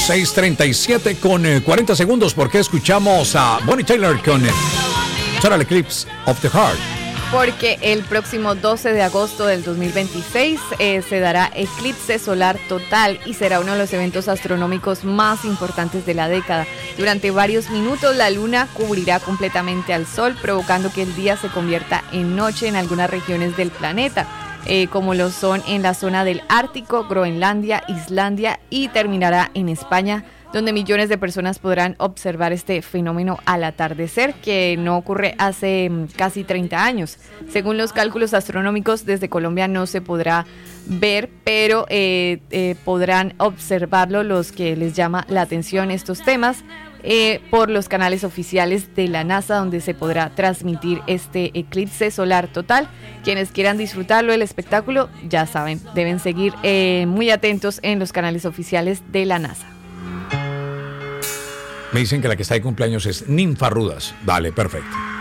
6:37 con 40 segundos, porque escuchamos a Bonnie Tyler con Total Eclipse of the Heart. Porque el próximo 12 de agosto del 2026 se dará eclipse solar total y será uno de los eventos astronómicos más importantes de la década. Durante varios minutos la luna cubrirá completamente al sol, provocando que el día se convierta en noche en algunas regiones del planeta, como lo son en la zona del Ártico, Groenlandia, Islandia, y terminará en España, donde millones de personas podrán observar este fenómeno al atardecer, que no ocurre hace casi 30 años. Según los cálculos astronómicos, desde Colombia no se podrá ver, pero podrán observarlo los que les llama la atención estos temas por los canales oficiales de la NASA, donde se podrá transmitir este eclipse solar total. Quienes quieran disfrutarlo, el espectáculo, ya saben, deben seguir muy atentos en los canales oficiales de la NASA. Me dicen que la que está de cumpleaños es Ninfa Rudas. Vale, perfecto.